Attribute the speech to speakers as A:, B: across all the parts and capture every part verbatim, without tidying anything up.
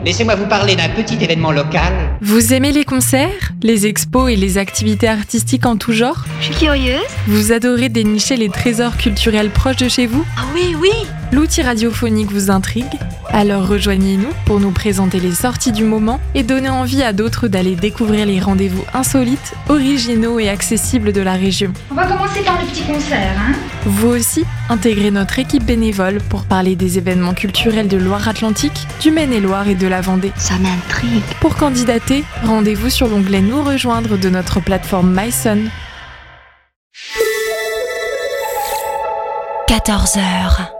A: Laissez-moi vous parler d'un petit événement local.
B: Vous aimez les concerts, les expos et les activités artistiques en tout genre ?
C: Je suis curieuse.
B: Vous adorez dénicher les trésors culturels proches de chez vous ?
C: Ah oui, oui.
B: L'outil radiophonique vous intrigue ? Alors rejoignez-nous pour nous présenter les sorties du moment et donner envie à d'autres d'aller découvrir les rendez-vous insolites, originaux et accessibles de la région.
D: On va commencer par le petit concert, hein ?
B: Vous aussi, intégrez notre équipe bénévole pour parler des événements culturels de Loire-Atlantique, du Maine-et-Loire et de la Vendée.
C: Ça m'intrigue.
B: Pour candidater, rendez-vous sur l'onglet Nous rejoindre de notre plateforme MySun.
E: quatorze heures.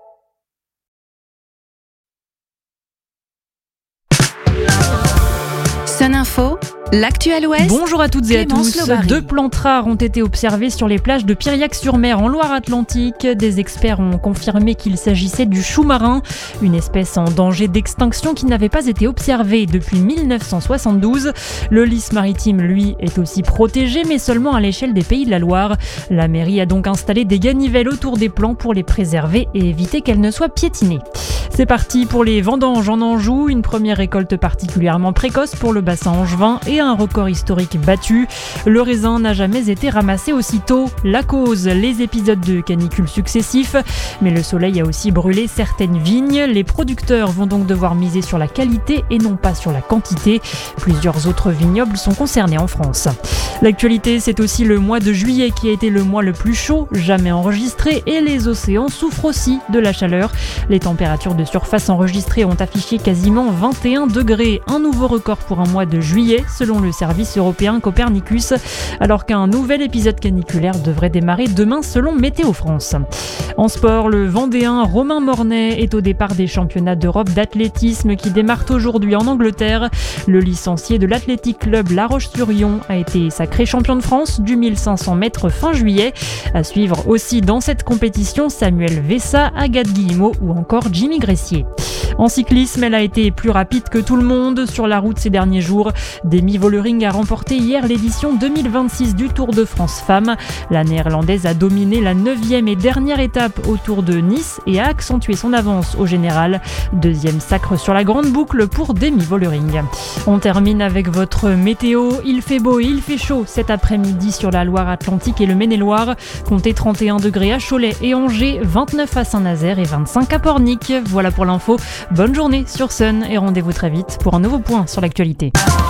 E: Sun Info, l'actuel Ouest.
F: Bonjour à toutes et à
E: Clémence
F: tous.
E: Lobary.
F: Deux plantes rares ont été observées sur les plages de Piriac-sur-Mer en Loire-Atlantique. Des experts ont confirmé qu'il s'agissait du chou marin, une espèce en danger d'extinction qui n'avait pas été observée depuis mille neuf cent soixante-douze. Le lys maritime, lui, est aussi protégé, mais seulement à l'échelle des Pays de la Loire. La mairie a donc installé des ganivelles autour des plants pour les préserver et éviter qu'elles ne soient piétinées. C'est parti pour les vendanges en Anjou, une première récolte particulièrement précoce pour le bassin angevin et un record historique battu. Le raisin n'a jamais été ramassé aussitôt. La cause, les épisodes de canicule successifs. Mais le soleil a aussi brûlé certaines vignes. Les producteurs vont donc devoir miser sur la qualité et non pas sur la quantité. Plusieurs autres vignobles sont concernés en France. L'actualité, c'est aussi le mois de juillet qui a été le mois le plus chaud jamais enregistré et les océans souffrent aussi de la chaleur. Les températures de surface enregistrées ont affiché quasiment vingt et un degrés, un nouveau record pour un mois de juillet selon le service européen Copernicus, alors qu'un nouvel épisode caniculaire devrait démarrer demain selon Météo France. En sport, le Vendéen Romain Mornay est au départ des championnats d'Europe d'athlétisme qui démarrent aujourd'hui en Angleterre. Le licencié de l'Athletic Club La Roche-sur-Yon a été sacré champion de France du mille cinq cents mètres fin juillet. À suivre aussi dans cette compétition Samuel Vessa, Agathe Guillemot ou encore Jimmy Gressier. En cyclisme, elle a été plus rapide que tout le monde sur la route ces derniers jours. Demi Vollering a remporté hier l'édition deux mille vingt-six du Tour de France Femmes. La néerlandaise a dominé la neuvième et dernière étape au Tour de Nice et a accentué son avance au général. Deuxième sacre sur la grande boucle pour Demi Vollering. On termine avec votre météo. Il fait beau et il fait chaud cet après-midi sur la Loire-Atlantique et le Maine-et-Loire. Comptez trente et un degrés à Cholet et Angers, vingt-neuf à Saint-Nazaire et vingt-cinq à Pornic. Voilà pour l'info. Bonne journée sur Sun et rendez-vous très vite pour un nouveau point sur l'actualité.